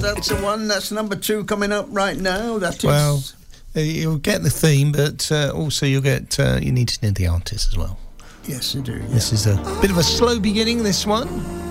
that's the one. That's number 2 coming up right now. That is. Well, you'll get the theme, but also you'll get you need to know the artist as well. Yes, you do. Yeah. This is a bit of a slow beginning. This one.